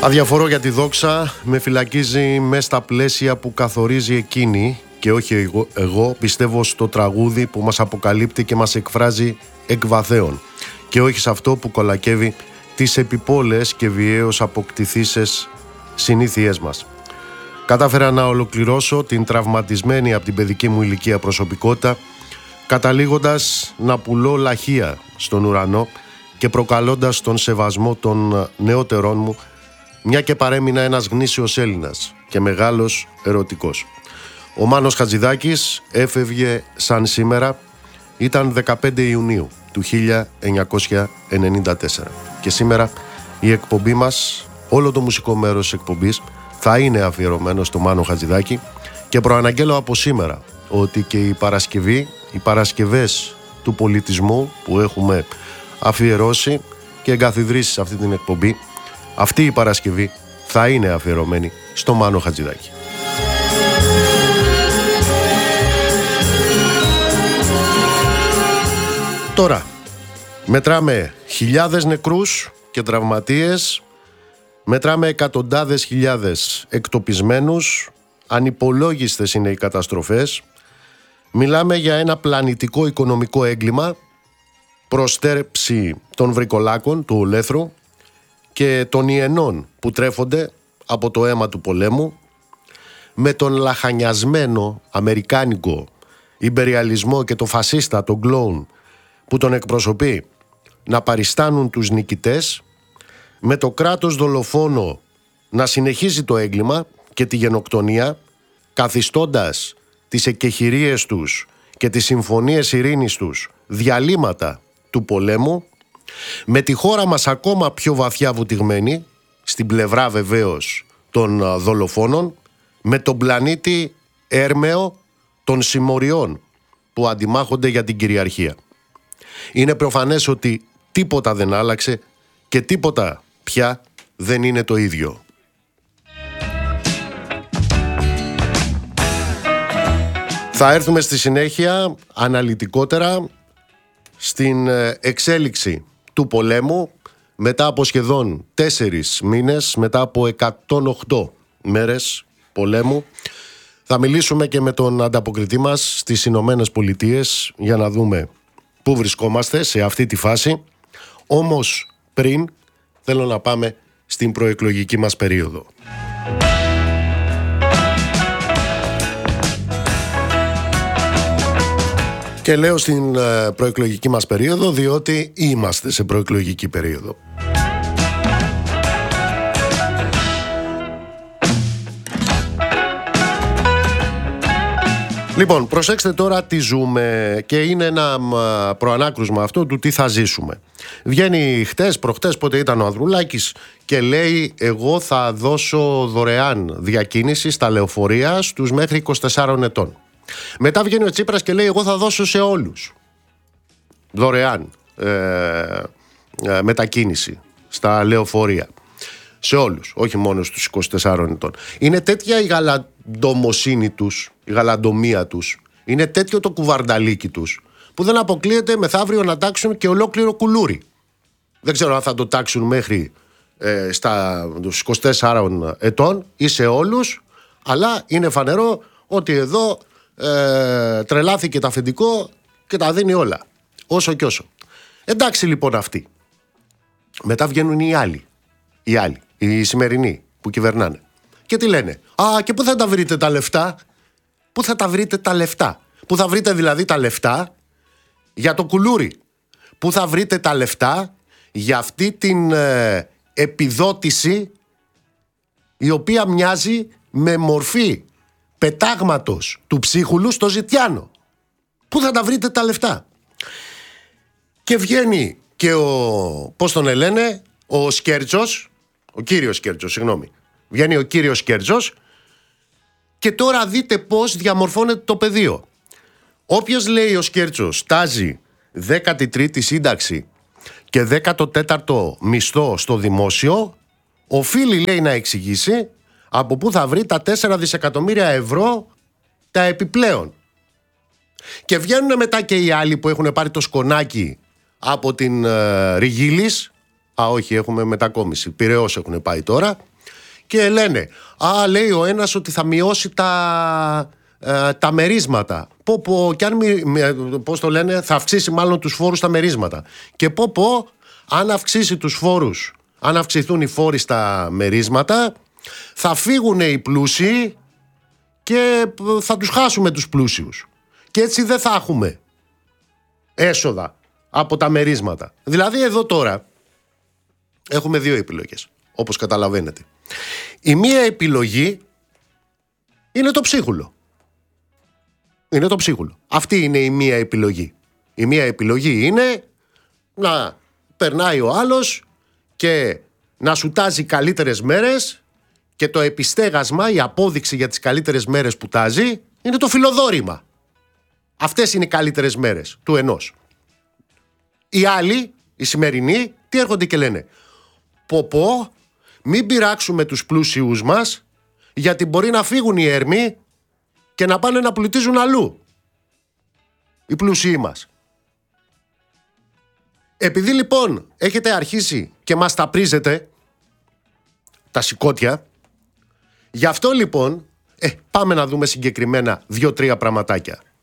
Αδιαφορώ για τη δόξα, με φυλακίζει μέσα στα πλαίσια που καθορίζει εκείνη και όχι εγώ. Πιστεύω στο τραγούδι που μας αποκαλύπτει και μας εκφράζει εκ βαθέων και όχι σε αυτό που κολακεύει τις επιπόλες και βιαίως αποκτηθήσεις συνήθειές μας. Κατάφερα να ολοκληρώσω την τραυματισμένη από την παιδική μου ηλικία προσωπικότητα, καταλήγοντας να πουλώ λαχεία στον ουρανό και προκαλώντας τον σεβασμό των νεότερών μου, μια και παρέμεινα ένας γνήσιος Έλληνας και μεγάλος ερωτικός. Ο Μάνος Χατζηδάκης έφευγε σαν σήμερα, ήταν 15 Ιουνίου του 1994 και σήμερα η εκπομπή μας, όλο το μουσικό μέρος της εκπομπής θα είναι αφιερωμένο στο Μάνο Χατζηδάκη και προαναγγέλω από σήμερα ότι και η Παρασκευή, οι Παρασκευές του πολιτισμού που έχουμε αφιερώσει και εγκαθιδρύσει σε αυτή την εκπομπή, αυτή η Παρασκευή θα είναι αφιερωμένη στο Μάνο Χατζηδάκη. Τώρα, μετράμε χιλιάδες νεκρούς και τραυματίες, μετράμε εκατοντάδες χιλιάδες εκτοπισμένους, ανυπολόγιστες είναι οι καταστροφές, μιλάμε για ένα πλανητικό οικονομικό έγκλημα, προστέρεψη των βρικολάκων του ολέθρου και των ιενών που τρέφονται από το αίμα του πολέμου, με τον λαχανιασμένο αμερικάνικο ιμπεριαλισμό και το φασίστα, τον κλόουν που τον εκπροσωπεί, να παριστάνουν τους νικητές, με το κράτος δολοφόνο να συνεχίζει το έγκλημα και τη γενοκτονία, καθιστώντας τις εκεχηρίες τους και τις συμφωνίες ειρήνης τους διαλύματα του πολέμου, με τη χώρα μας ακόμα πιο βαθιά βουτυγμένη, στην πλευρά βεβαίως των δολοφόνων, με τον πλανήτη έρμεο των συμμοριών που αντιμάχονται για την κυριαρχία. Είναι προφανές ότι τίποτα δεν άλλαξε και τίποτα πια δεν είναι το ίδιο. Θα έρθουμε στη συνέχεια αναλυτικότερα στην εξέλιξη του πολέμου μετά από σχεδόν 4 μήνες, μετά από 108 μέρες πολέμου. Θα μιλήσουμε και με τον ανταποκριτή μας στις Ηνωμένες Πολιτείες για να δούμε πού βρισκόμαστε σε αυτή τη φάση. Όμως πριν θέλω να πάμε στην προεκλογική μας περίοδο. Και λέω στην προεκλογική μας περίοδο διότι είμαστε σε προεκλογική περίοδο. Λοιπόν, προσέξτε τώρα τι ζούμε και είναι ένα προανάκρουσμα αυτό του τι θα ζήσουμε. Βγαίνει χτες, προχτές, πότε ήταν ο Ανδρουλάκης και λέει εγώ θα δώσω δωρεάν διακίνηση στα λεωφορεία στους μέχρι 24 ετών. Μετά βγαίνει ο Τσίπρας και λέει εγώ θα δώσω σε όλους δωρεάν μετακίνηση στα λεωφορεία. Σε όλους, όχι μόνο στους 24 ετών. Είναι τέτοια η γαλαντομοσύνη τους, η γαλαντομία τους, είναι τέτοιο το κουβαρνταλίκι τους, που δεν αποκλείεται μεθαύριο να τάξουν και ολόκληρο κουλούρι. Δεν ξέρω αν θα το τάξουν μέχρι στους 24 ετών ή σε όλους, αλλά είναι φανερό ότι εδώ τρελάθηκε το αφεντικό και τα δίνει όλα, όσο και όσο. Εντάξει λοιπόν αυτοί. Μετά βγαίνουν οι άλλοι, οι σημερινοί που κυβερνάνε. Και τι λένε? Και πού θα τα βρείτε τα λεφτά? Πού θα τα βρείτε τα λεφτά? Πού θα βρείτε δηλαδή τα λεφτά για το κουλούρι? Πού θα βρείτε τα λεφτά για αυτή την επιδότηση η οποία μοιάζει με μορφή πετάγματος του ψίχουλου στο ζητιάνο? Πού θα τα βρείτε τα λεφτά? Και βγαίνει και πώς τον λένε, ο Σκέρτσος, ο κύριος Σκέρτσος, συγγνώμη. Βγαίνει ο κύριος Σκέρτσος και τώρα δείτε πώς διαμορφώνεται το πεδίο. Όποιος λέει ο Σκέρτσος τάζει 13η σύνταξη και 14ο μισθό στο δημόσιο, οφείλει λέει να εξηγήσει από πού θα βρει τα 4 δισεκατομμύρια ευρώ τα επιπλέον. Και βγαίνουν μετά και οι άλλοι που έχουν πάρει το σκονάκι από την Ριγίλης. Όχι, έχουμε μετακόμιση. Πειραιώς έχουν πάει τώρα. Και λένε, λέει ο ένας ότι θα μειώσει τα μερίσματα. Και αν, πώς το λένε, θα αυξήσει μάλλον τους φόρους στα μερίσματα. Και αν αυξήσει τους φόρους, αν αυξηθούν οι φόροι στα μερίσματα, θα φύγουν οι πλούσιοι και θα τους χάσουμε τους πλούσιους. Και έτσι δεν θα έχουμε έσοδα από τα μερίσματα. Δηλαδή εδώ τώρα έχουμε δύο επιλογές, όπως καταλαβαίνετε. Η μία επιλογή είναι το ψίχουλο. Είναι το ψίχουλο. Αυτή είναι η μία επιλογή. Η μία επιλογή είναι να περνάει ο άλλος και να σου τάζει καλύτερες μέρες, και το επιστέγασμα, η απόδειξη για τις καλύτερες μέρες που τάζει είναι το φιλοδόρημα. Αυτές είναι οι καλύτερες μέρες του ενός. Οι άλλοι, οι σημερινοί, τι έρχονται και λένε? Μην πειράξουμε τους πλούσιους μας, γιατί μπορεί να φύγουν οι έρμοι και να πάνε να πλουτίζουν αλλού οι πλούσιοι μας. Επειδή λοιπόν έχετε αρχίσει και μας τα πρίζετε τα σηκώτια, γι' αυτό λοιπόν πάμε να δούμε συγκεκριμένα 2-3 πραγματάκια.